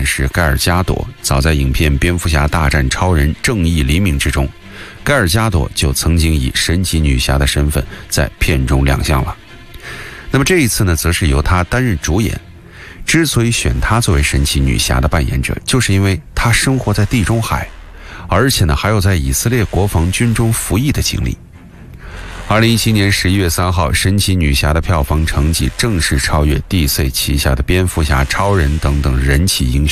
士盖尔加朵。早在影片《蝙蝠侠大战超人：正义黎明》之中，盖尔加朵就曾经以神奇女侠的身份在片中亮相了。那么这一次呢，则是由她担任主演。之所以选她作为神奇女侠的扮演者，就是因为她生活在地中海，而且呢还有在以色列国防军中服役的经历。2017年11月3号，神奇女侠的票房成绩正式超越 DC 旗下的蝙蝠侠、超人等等人气英雄。